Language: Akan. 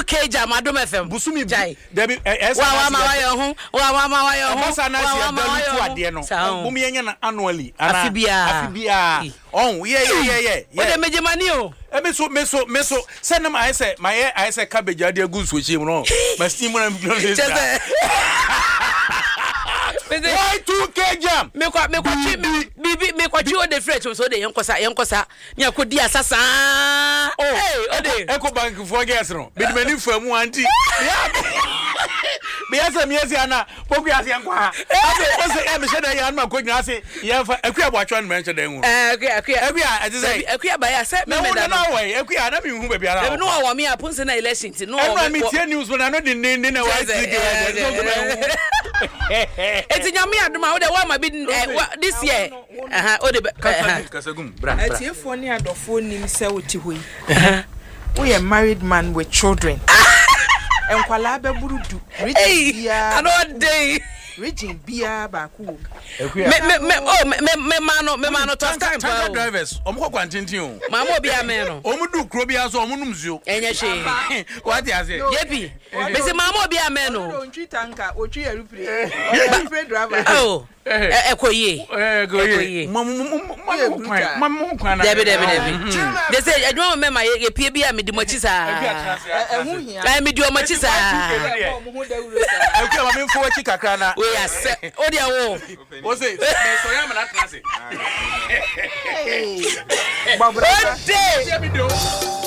2K jam Adom FM. Busumi Jai. Debi Wa ma yo ho. Basa na si adalu tu ade no. Bumi yenya na annually. Afibia. Oh, yeah. What the mejemani o? Meso. Send them I say cabbage ade good so chi no. My steam na why 2K jam? Me kwachi o de fresh so de yenkosa. Nya kodi asasa. Hey, ode. Eco bank for guess no. Be many for mu anti. Me ase ana poku ase yankwa. Ase me sheda yan ma ko nyina ase ye fa akua boatwa no mention den hu. Akua say akua ba ya say me da na we akua na me hu ba biara. E no wa me apunse na election ti no. E no me tie news na no din na wa Eti nyame adoma wo de wa ma bi this year. O de kasagum bra. Etiefo ni adofo nim se woti hoyi. We are married man with children. Enkwala be burudu. Region bia ba ku. Me mano to time pa. Drivers, omko kwantintin o. Mama obi amen no. Omudu kro bia so omunum zuo. Enye hwe. What ya say? Yebi. Me say mama obi amen no. Ontwi tanka, otwi aeroplane. Otwi driver. Oh. Ekoye. Mamu kwana. Debi. They say adwo me ma ye pie bia me di mochi saa. Ehu hia. Ai me di o mochi saa. Ekwe ma me fo chi kakra na. We ase. O dia wo. O say me so ya me na trase. Babra. Ode.